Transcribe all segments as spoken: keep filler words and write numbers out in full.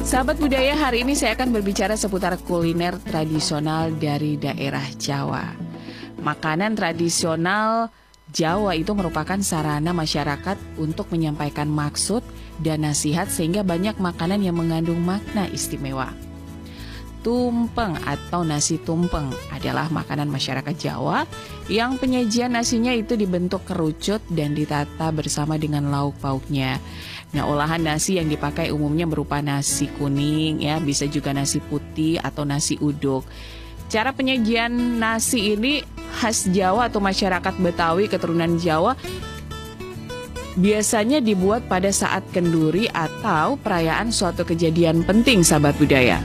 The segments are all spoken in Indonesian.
Sahabat budaya, hari ini saya akan berbicara seputar kuliner tradisional dari daerah Jawa. Makanan tradisional Jawa itu merupakan sarana masyarakat untuk menyampaikan maksud dan nasihat sehingga banyak makanan yang mengandung makna istimewa. Tumpeng atau nasi tumpeng adalah makanan masyarakat Jawa yang penyajian nasinya itu dibentuk kerucut dan ditata bersama dengan lauk pauknya. Nah, olahan nasi yang dipakai umumnya berupa nasi kuning, ya, bisa juga nasi putih atau nasi uduk. Cara penyajian nasi ini khas Jawa atau masyarakat Betawi keturunan Jawa biasanya dibuat pada saat kenduri atau perayaan suatu kejadian penting, sahabat budaya.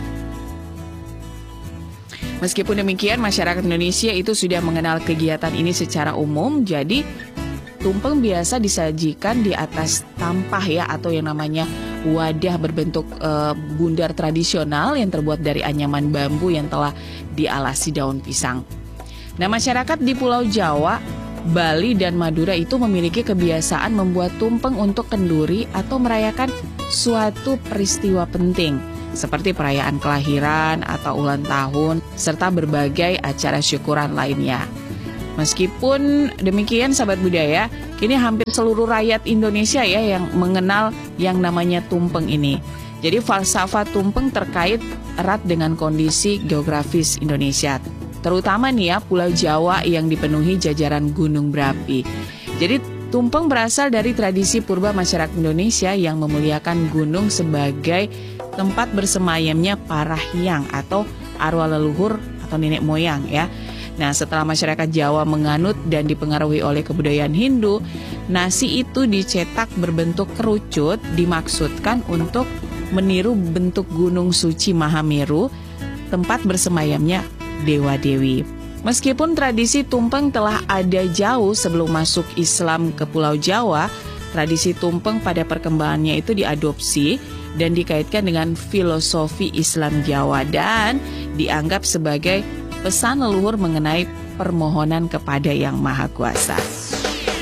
Meskipun demikian, masyarakat Indonesia itu sudah mengenal kegiatan ini secara umum, jadi tumpeng biasa disajikan di atas tampah, ya, atau yang namanya wadah berbentuk e, bundar tradisional yang terbuat dari anyaman bambu yang telah dialasi daun pisang. Nah, masyarakat di Pulau Jawa, Bali, dan Madura itu memiliki kebiasaan membuat tumpeng untuk kenduri atau merayakan suatu peristiwa penting, seperti perayaan kelahiran atau ulang tahun, serta berbagai acara syukuran lainnya. Meskipun demikian, sahabat budaya, kini hampir seluruh rakyat Indonesia ya yang mengenal yang namanya tumpeng ini. Jadi falsafah tumpeng terkait erat dengan kondisi geografis Indonesia, terutama nih ya Pulau Jawa yang dipenuhi jajaran gunung berapi. Jadi tumpeng berasal dari tradisi purba masyarakat Indonesia yang memuliakan gunung sebagai tempat bersemayamnya para hyang atau arwah leluhur atau nenek moyang, ya. Nah, setelah masyarakat Jawa menganut dan dipengaruhi oleh kebudayaan Hindu, nasi itu dicetak berbentuk kerucut dimaksudkan untuk meniru bentuk gunung suci Mahameru, tempat bersemayamnya dewa-dewi. Meskipun tradisi tumpeng telah ada jauh sebelum masuk Islam ke Pulau Jawa, tradisi tumpeng pada perkembangannya itu diadopsi dan dikaitkan dengan filosofi Islam Jawa dan dianggap sebagai pesan leluhur mengenai permohonan kepada Yang Maha Kuasa.